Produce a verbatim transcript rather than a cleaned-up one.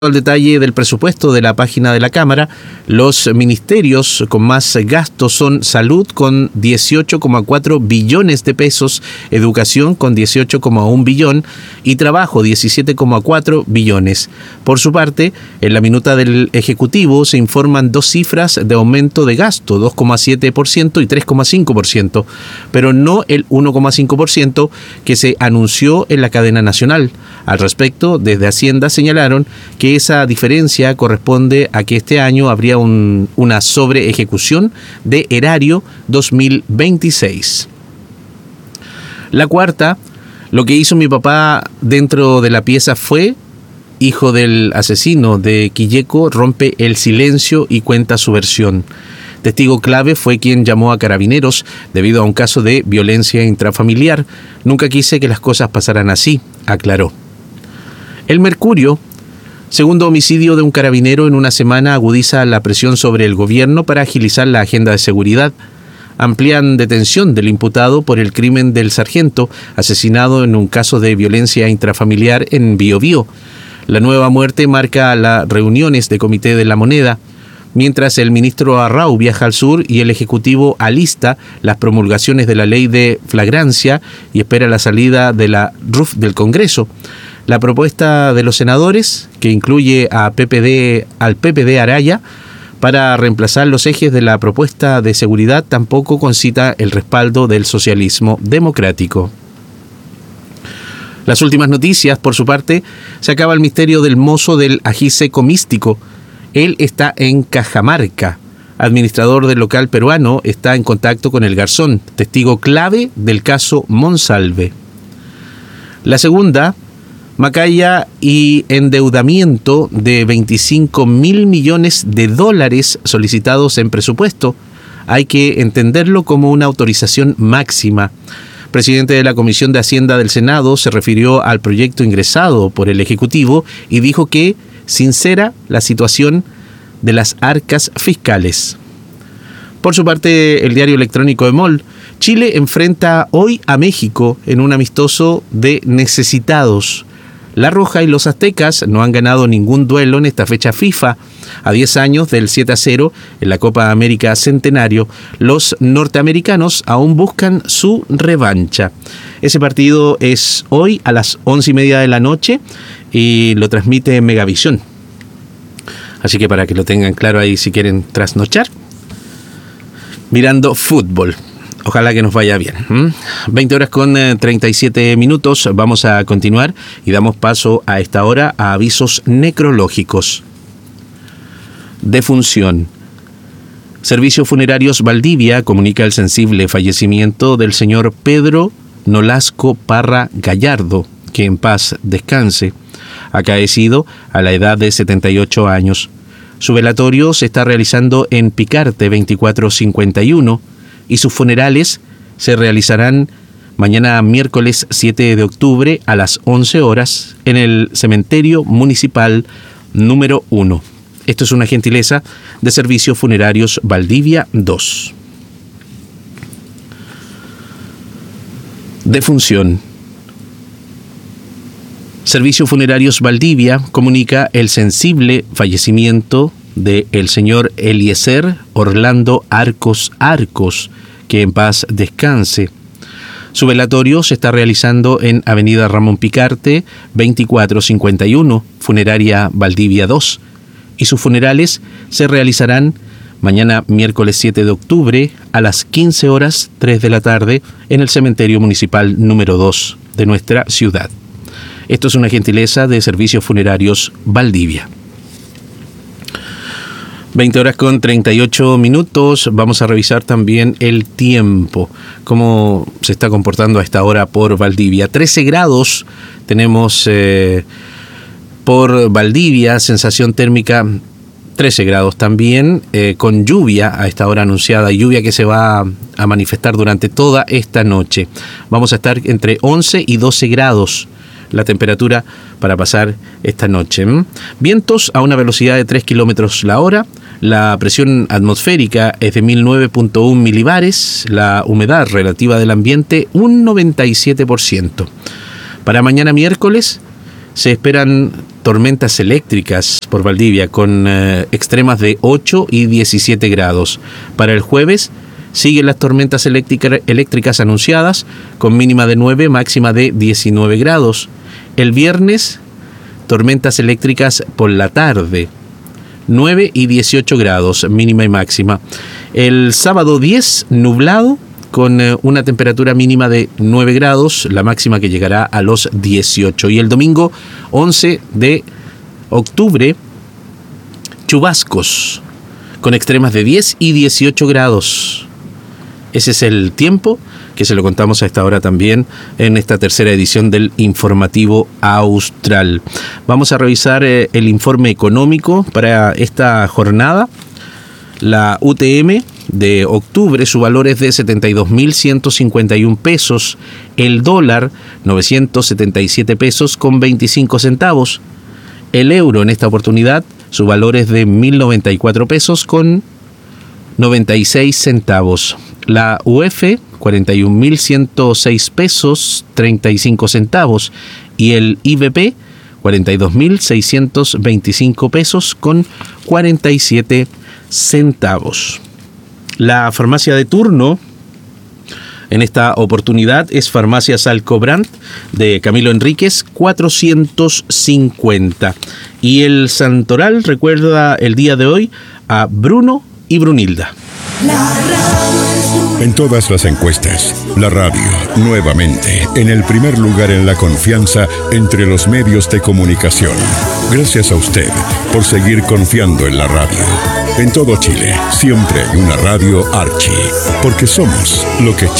Al detalle del presupuesto de la página de la Cámara, los ministerios con más gastos son Salud con dieciocho coma cuatro billones de pesos, Educación con dieciocho coma uno billón y Trabajo diecisiete coma cuatro billones. Por su parte, en la minuta del Ejecutivo se informan dos cifras de aumento de gasto, dos coma siete por ciento y tres coma cinco por ciento, pero no el uno coma cinco por ciento que se anunció en la cadena nacional. Al respecto, desde Hacienda señalaron que esa diferencia corresponde a que este año habría un, una sobreejecución de erario dos mil veintiséis. La cuarta, lo que hizo mi papá dentro de la pieza fue, hijo del asesino de Quilleco, rompe el silencio y cuenta su versión. Testigo clave fue quien llamó a Carabineros debido a un caso de violencia intrafamiliar. Nunca quise que las cosas pasaran así, aclaró. El Mercurio, segundo homicidio de un carabinero en una semana, agudiza la presión sobre el gobierno para agilizar la agenda de seguridad. Amplían detención del imputado por el crimen del sargento, asesinado en un caso de violencia intrafamiliar en Biobío. La nueva muerte marca las reuniones de Comité de la Moneda, mientras el ministro Arrau viaja al sur y el Ejecutivo alista las promulgaciones de la ley de flagrancia y espera la salida de la R U F del Congreso. La propuesta de los senadores, que incluye a P P D, al P P D Araya, para reemplazar los ejes de la propuesta de seguridad, tampoco concita el respaldo del socialismo democrático. Las últimas noticias, por su parte, se acaba el misterio del mozo del ají seco místico. Él está en Cajamarca. Administrador del local peruano está en contacto con el garzón, testigo clave del caso Monsalve. La segunda, Macaya y endeudamiento de veinticinco mil millones de dólares solicitados en presupuesto. Hay que entenderlo como una autorización máxima. Presidente de la Comisión de Hacienda del Senado se refirió al proyecto ingresado por el Ejecutivo y dijo que sincera la situación de las arcas fiscales. Por su parte, el diario electrónico EMOL, Chile enfrenta hoy a México en un amistoso de necesitados. La Roja y los aztecas no han ganado ningún duelo en esta fecha FIFA. A diez años del siete a cero en la Copa América Centenario, los norteamericanos aún buscan su revancha. Ese partido es hoy a las once y media de la noche y lo transmite Megavisión. Así que para que lo tengan claro ahí si quieren trasnochar, mirando fútbol. Ojalá que nos vaya bien. veinte horas con treinta y siete minutos. Vamos a continuar y damos paso a esta hora a avisos necrológicos. Defunción. Servicios Funerarios Valdivia comunica el sensible fallecimiento del señor Pedro Nolasco Parra Gallardo, que en paz descanse, acaecido a la edad de setenta y ocho años. Su velatorio se está realizando en Picarte veinticuatro cincuenta y uno y sus funerales se realizarán mañana miércoles siete de octubre a las once horas en el Cementerio Municipal número uno. Esto es una gentileza de Servicios Funerarios Valdivia dos. Defunción. Servicios Funerarios Valdivia comunica el sensible fallecimiento de el señor Eliezer Orlando Arcos Arcos, que en paz descanse. Su velatorio se está realizando en Avenida Ramón Picarte, veinticuatro cincuenta y uno, Funeraria Valdivia dos, y sus funerales se realizarán mañana miércoles siete de octubre a las quince horas tres de la tarde en el Cementerio Municipal número dos de nuestra ciudad. Esto es una gentileza de Servicios Funerarios Valdivia. veinte horas con treinta y ocho minutos. Vamos a revisar también el tiempo, cómo se está comportando a esta hora por Valdivia. trece grados tenemos eh, por Valdivia, sensación térmica trece grados también, eh, con lluvia a esta hora anunciada, lluvia que se va a, a manifestar durante toda esta noche. Vamos a estar entre once y doce grados. La temperatura para pasar esta noche. Vientos a una velocidad de tres kilómetros la hora. La presión atmosférica es de mil nueve punto uno milibares. La humedad relativa del ambiente un noventa y siete por ciento. Para mañana miércoles se esperan tormentas eléctricas por Valdivia con eh, extremas de ocho y diecisiete grados. Para el jueves siguen las tormentas eléctrica, eléctricas anunciadas con mínima de nueve, máxima de diecinueve grados. El viernes, tormentas eléctricas por la tarde, nueve y dieciocho grados, mínima y máxima. El sábado diez, nublado, con eh, una temperatura mínima de nueve grados, la máxima que llegará a los dieciocho. Y el domingo once de octubre, chubascos, con extremas de diez y dieciocho grados. Ese es el tiempo que se lo contamos a esta hora también en esta tercera edición del Informativo Austral. Vamos a revisar eh, el informe económico para esta jornada. La U T M de octubre, su valor es de setenta y dos mil ciento cincuenta y un pesos. El dólar, novecientos setenta y siete pesos con veinticinco centavos. El euro en esta oportunidad, su valor es de mil noventa y cuatro pesos con noventa y seis centavos. La U F, cuarenta y un mil ciento seis pesos, treinta y cinco centavos. Y el I B P, cuarenta y dos mil seiscientos veinticinco pesos con cuarenta y siete centavos. La farmacia de turno en esta oportunidad es Farmacia Salcobrand de Camilo Enríquez, cuatrocientos cincuenta. Y el Santoral recuerda el día de hoy a Bruno y Brunilda. En todas las encuestas, la radio, nuevamente, en el primer lugar en la confianza entre los medios de comunicación. Gracias a usted por seguir confiando en la radio. En todo Chile, siempre hay una radio Archie, porque somos lo que Chile